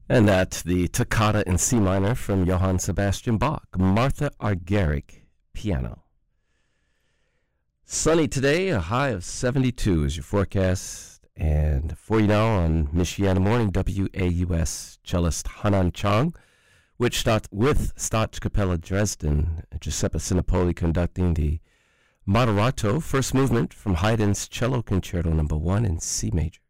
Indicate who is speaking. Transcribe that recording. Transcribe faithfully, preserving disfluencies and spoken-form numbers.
Speaker 1: And that's the Toccata in C minor from Johann Sebastian Bach, Martha Argerich, piano. Sunny today, a high of seventy-two is your forecast. And for you now on Michiana Morning, W A U S cellist Hanan Chang, which start, with Staatskapelle Dresden, Giuseppe Sinopoli conducting the Moderato, first movement from Haydn's Cello Concerto number one in C major.